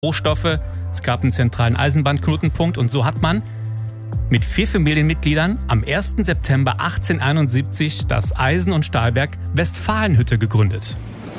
Rohstoffe, es gab einen zentralen Eisenbahnknotenpunkt und so hat man mit 4 Familienmitgliedern am 1. September 1871 das Eisen- und Stahlwerk Westfalenhütte gegründet.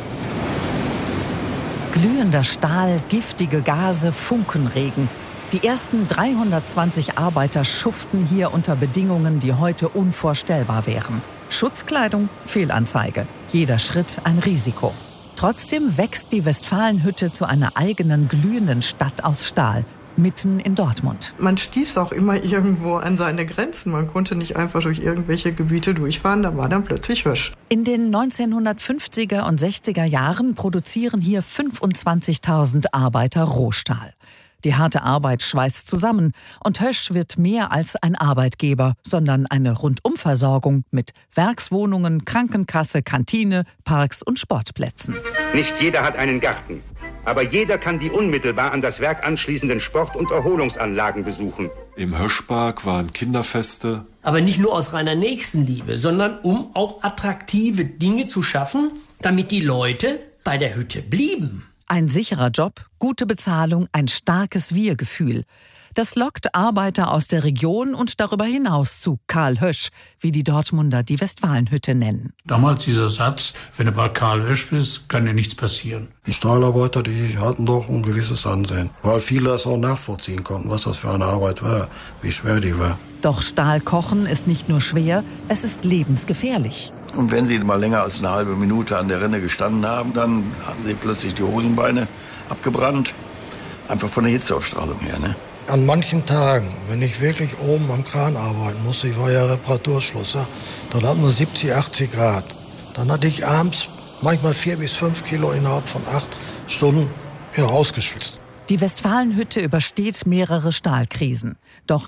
Glühender Stahl, giftige Gase, Funkenregen. Die ersten 320 Arbeiter schuften hier unter Bedingungen, die heute unvorstellbar wären. Schutzkleidung, Fehlanzeige. Jeder Schritt ein Risiko. Trotzdem wächst die Westfalenhütte zu einer eigenen glühenden Stadt aus Stahl, mitten in Dortmund. Man stieß auch immer irgendwo an seine Grenzen. Man konnte nicht einfach durch irgendwelche Gebiete durchfahren, da war dann plötzlich Hösch. In den 1950er und 60er Jahren produzieren hier 25.000 Arbeiter Rohstahl. Die harte Arbeit schweißt zusammen und Hösch wird mehr als ein Arbeitgeber, sondern eine Rundumversorgung mit Werkswohnungen, Krankenkasse, Kantine, Parks und Sportplätzen. Nicht jeder hat einen Garten, aber jeder kann die unmittelbar an das Werk anschließenden Sport- und Erholungsanlagen besuchen. Im Höschpark waren Kinderfeste. Aber nicht nur aus reiner Nächstenliebe, sondern um auch attraktive Dinge zu schaffen, damit die Leute bei der Hütte blieben. Ein sicherer Job, gute Bezahlung, ein starkes Wir-Gefühl. Das lockt Arbeiter aus der Region und darüber hinaus zu Karl Hösch, wie die Dortmunder die Westfalenhütte nennen. Damals dieser Satz, wenn du bei Karl Hösch bist, kann dir nichts passieren. Die Stahlarbeiter, die hatten doch ein gewisses Ansehen, weil viele das auch nachvollziehen konnten, was das für eine Arbeit war, wie schwer die war. Doch Stahlkochen ist nicht nur schwer, es ist lebensgefährlich. Und wenn Sie mal länger als eine halbe Minute an der Rinne gestanden haben, dann haben Sie plötzlich die Hosenbeine abgebrannt. Einfach von der Hitzeausstrahlung her, ne? An manchen Tagen, wenn ich wirklich oben am Kran arbeiten musste, ich war ja Reparaturschlosser, dann hatten wir 70, 80 Grad. Dann hatte ich abends manchmal 4 bis 5 Kilo innerhalb von 8 Stunden rausgeschwitzt. Die Westfalenhütte übersteht mehrere Stahlkrisen. Doch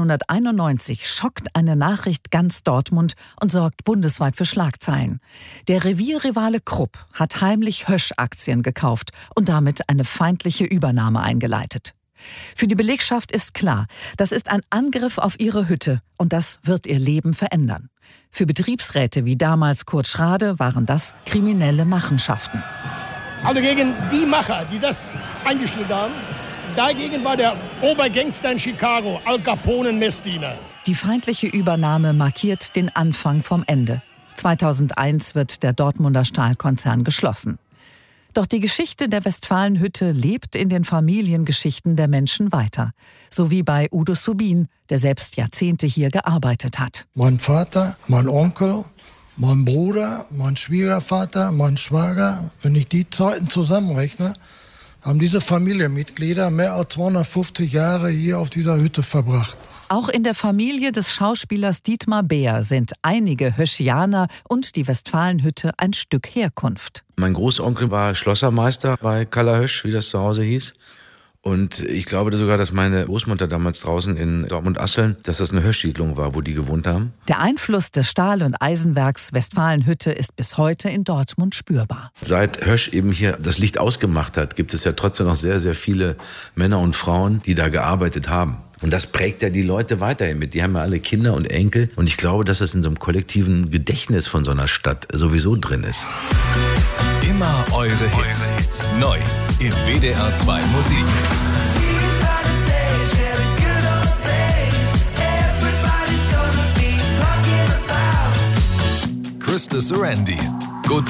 1991 schockt eine Nachricht ganz Dortmund und sorgt bundesweit für Schlagzeilen. Der Revierrivale Krupp hat heimlich Hösch-Aktien gekauft und damit eine feindliche Übernahme eingeleitet. Für die Belegschaft ist klar, das ist ein Angriff auf ihre Hütte und das wird ihr Leben verändern. Für Betriebsräte wie damals Kurt Schrade waren das kriminelle Machenschaften. Also gegen die Macher, die das eingestellt haben, dagegen war der Obergangster in Chicago, Al Capone Messdiener. Die feindliche Übernahme markiert den Anfang vom Ende. 2001 wird der Dortmunder Stahlkonzern geschlossen. Doch die Geschichte der Westfalenhütte lebt in den Familiengeschichten der Menschen weiter. So wie bei Udo Subin, der selbst Jahrzehnte hier gearbeitet hat. Mein Vater, mein Onkel, mein Bruder, mein Schwiegervater, mein Schwager, wenn ich die Zeiten zusammenrechne, haben diese Familienmitglieder mehr als 250 Jahre hier auf dieser Hütte verbracht. Auch in der Familie des Schauspielers Dietmar Beer sind einige Höschianer und die Westfalenhütte ein Stück Herkunft. Mein Großonkel war Schlossermeister bei Karl Hösch, wie das zu Hause hieß. Und ich glaube sogar, dass meine Großmutter damals draußen in Dortmund-Asseln, dass das eine Höschsiedlung war, wo die gewohnt haben. Der Einfluss des Stahl- und Eisenwerks Westfalenhütte ist bis heute in Dortmund spürbar. Seit Hösch eben hier das Licht ausgemacht hat, gibt es ja trotzdem noch sehr, sehr viele Männer und Frauen, die da gearbeitet haben. Und das prägt ja die Leute weiterhin mit. Die haben ja alle Kinder und Enkel. Und ich glaube, dass das in so einem kollektiven Gedächtnis von so einer Stadt sowieso drin ist. Immer eure Hits. Neu im WDR 2 Musikmix. Krista Sorandi.